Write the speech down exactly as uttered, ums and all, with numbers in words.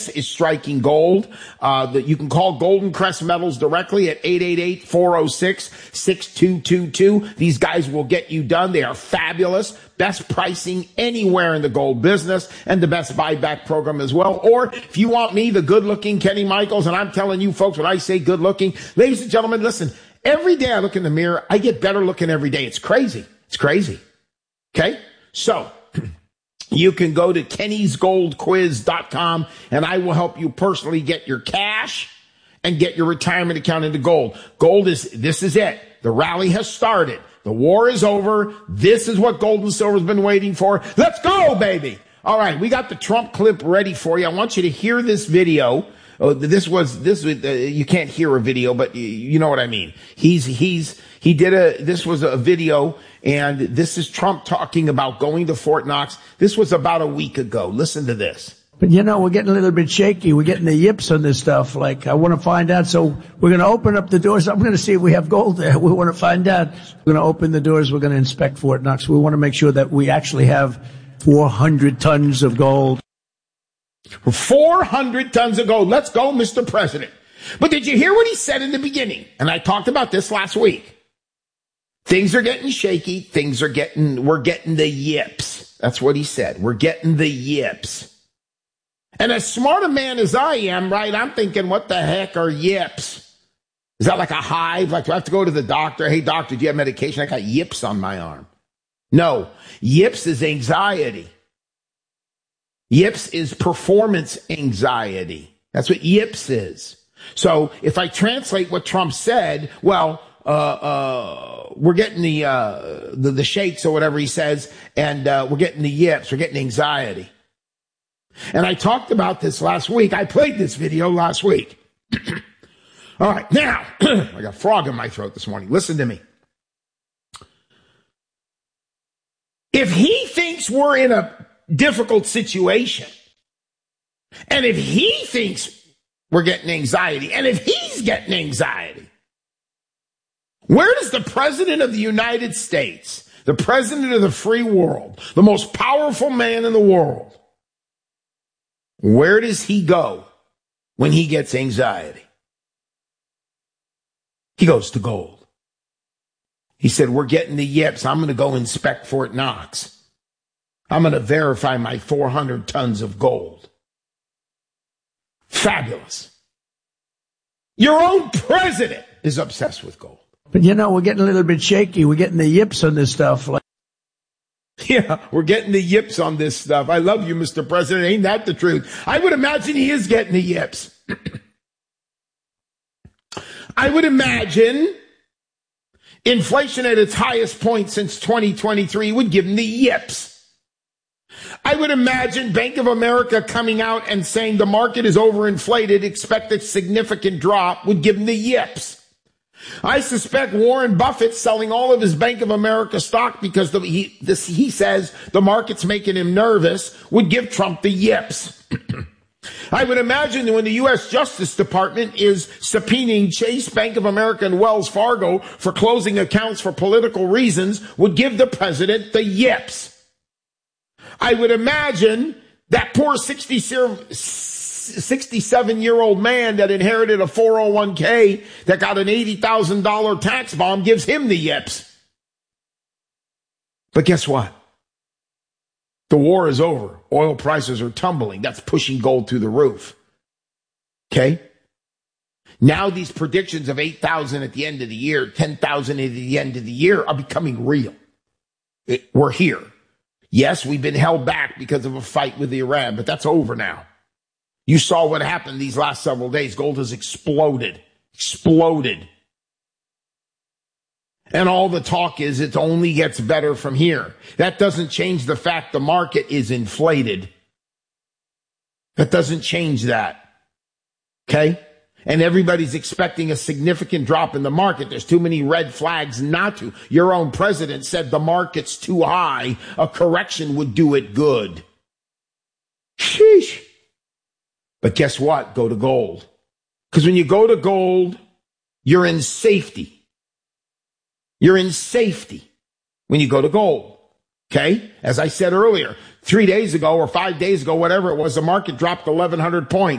This is striking gold. Uh, that you can call Golden Crest Metals directly at eight eight eight, four oh six, six two two two. These guys will get you done. They are fabulous. Best pricing anywhere in the gold business, and the best buyback program as well. Or if you want me, the good-looking Kenny Michaels, and I'm telling you folks, when I say good-looking, ladies and gentlemen, listen, every day I look in the mirror, I get better looking every day. It's crazy. It's crazy. Okay? So, you can go to kennys gold quiz dot com, and I will help you personally get your cash and get your retirement account into gold. Gold is, this is it. The rally has started. The war is over. This is what gold and silver has been waiting for. Let's go, baby. All right, we got the Trump clip ready for you. I want you to hear this video. Oh, this was, this, uh, you can't hear a video, but you, you know what I mean. He's, he's, he did a, this was a video, and this is Trump talking about going to Fort Knox. This was about a week ago. Listen to this. But, you know, we're getting a little bit shaky. We're getting the yips on this stuff. Like, I want to find out. So we're going to open up the doors. I'm going to see if we have gold there. We want to find out. We're going to open the doors. We're going to inspect Fort Knox. We want to make sure that we actually have four hundred tons of gold. four hundred tons of gold. Let's go, Mister President. But did you hear what he said in the beginning? And I talked about this last week. Things are getting shaky. Things are getting, we're getting the yips. That's what he said. We're getting the yips. And as smart a man as I am, right, I'm thinking, what the heck are yips? Is that like a hive? Like, do I have to go to the doctor? Hey, doctor, do you have medication? I got yips on my arm. No, yips is anxiety. Yips is performance anxiety. That's what yips is. So if I translate what Trump said, well, uh, uh, we're getting the, uh, the, the shakes or whatever he says, and, uh, we're getting the yips, we're getting anxiety. And I talked about this last week. I played this video last week. All right. Now, I got a frog in my throat this morning. Listen to me. If he thinks we're in a difficult situation, and if he thinks we're getting anxiety, and if he's getting anxiety, where does the President of the United States, the President of the free world, the most powerful man in the world, where does he go when he gets anxiety? He goes to gold. He said, we're getting the yips. I'm going to go inspect Fort Knox. I'm going to verify my four hundred tons of gold. Fabulous. Your own president is obsessed with gold. But, you know, we're getting a little bit shaky. We're getting the yips on this stuff. Like, yeah, we're getting the yips on this stuff. I love you, Mister President. Ain't that the truth? I would imagine he is getting the yips. I would imagine inflation at its highest point since twenty twenty-three would give him the yips. I would imagine Bank of America coming out and saying the market is overinflated, expect a significant drop, would give him the yips. I suspect Warren Buffett selling all of his Bank of America stock because the, he, this, he says the market's making him nervous would give Trump the yips. I would imagine that when the U S Justice Department is subpoenaing Chase, Bank of America, and Wells Fargo for closing accounts for political reasons would give the president the yips. I would imagine that poor sixty-seven-year-old man that inherited a four oh one k that got an eighty thousand dollars tax bomb gives him the yips. But guess what? The war is over. Oil prices are tumbling. That's pushing gold through the roof. Okay? Now these predictions of eight thousand at the end of the year, ten thousand at the end of the year are becoming real. It, we're here. Yes, we've been held back because of a fight with Iran, but that's over now. You saw what happened these last several days. Gold has exploded. Exploded. And all the talk is it only gets better from here. That doesn't change the fact the market is inflated. That doesn't change that. Okay? And everybody's expecting a significant drop in the market. There's too many red flags not to. Your own president said the market's too high. A correction would do it good. Sheesh. But guess what? Go to gold. Because when you go to gold, you're in safety. You're in safety when you go to gold. Okay? As I said earlier, three days ago or five days ago, whatever it was, the market dropped eleven hundred points.